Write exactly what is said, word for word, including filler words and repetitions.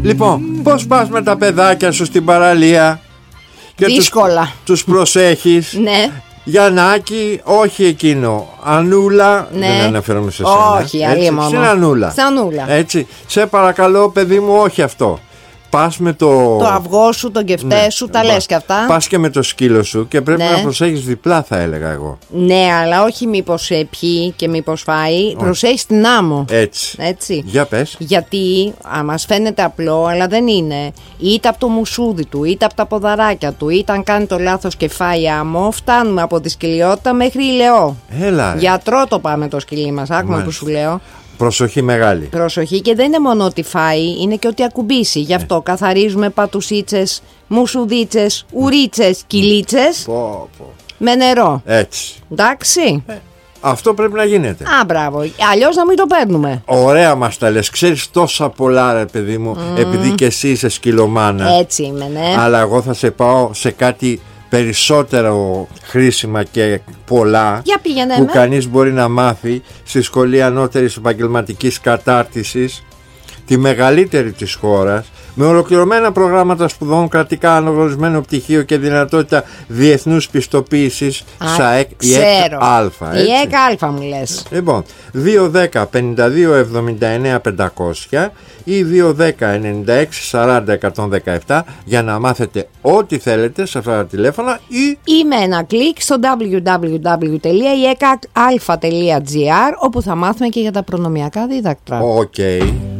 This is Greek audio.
Λοιπόν, πώς πας με τα παιδάκια σου στην παραλία και δύσκολα. Τους, τους προσέχεις. Ναι. Γιαννάκη, όχι εκείνο. Ανούλα, ναι. δεν αναφέρομαι σε σένα. Όχι, άλλη μόνο. Στην Ανούλα. Στην Ανούλα. Έτσι, σε παρακαλώ παιδί μου, όχι αυτό. Πας με το... το αυγό σου, τον κεφτέ ναι, σου, τα λες και αυτά. Πας και με το σκύλο σου και πρέπει ναι. να προσέχεις διπλά, θα έλεγα εγώ. Ναι, αλλά όχι μήπως πιει και μήπως φάει. Όχι. Προσέχεις την άμμο. Έτσι. Έτσι. Για πες. Γιατί α, μας φαίνεται απλό, αλλά δεν είναι. Είτε από το μουσούδι του, είτε από τα ποδαράκια του, είτε αν κάνει το λάθος και φάει άμμο, φτάνουμε από τη σκυλιότητα μέχρι ηλαιό. Έλα. Γιατρό το πάμε το σκυλί μας. Άκουμα που σου λέω. Προσοχή μεγάλη. Προσοχή, και δεν είναι μόνο ότι φάει, είναι και ότι ακουμπήσει. Γι' αυτό ε. καθαρίζουμε πατουσίτσες, μουσουδίτσες, ουρίτσες, κυλίτσες πω, πω. με νερό. Έτσι. Εντάξει. Ε, αυτό πρέπει να γίνεται. Α, μπράβο. Αλλιώς να μην το παίρνουμε. Ωραία μας τα λες. Ξέρεις τόσα πολλά, ρε παιδί μου, mm. επειδή και εσύ είσαι σκυλομάνα. Έτσι είμαι, ναι. Αλλά εγώ θα σε πάω σε κάτι περισσότερο χρήσιμα και πολλά που με. κανείς μπορεί να μάθει στη Σχολή Ανώτερης Επαγγελματικής Κατάρτισης, τη μεγαλύτερη της χώρας, με ολοκληρωμένα προγράμματα σπουδών, κρατικά αναγνωρισμένο πτυχίο και δυνατότητα διεθνούς πιστοποίησης. ΣΑΕΚ, η ΕΚ Α. Η ΕΚ Α μου λες. Λοιπόν, δύο δέκα πενήντα δύο εβδομήντα εννέα πεντακόσια ή δύο δέκα ενενήντα έξι σαράντα εκατόν δεκαεπτά για να μάθετε ό,τι θέλετε σε αυτά τα τηλέφωνα ή... ή με ένα κλικ στο double-u double-u double-u τελεία η εκ α τελεία τζι άρ, όπου θα μάθουμε και για τα προνομιακά δίδακτρα. Οκ. Okay.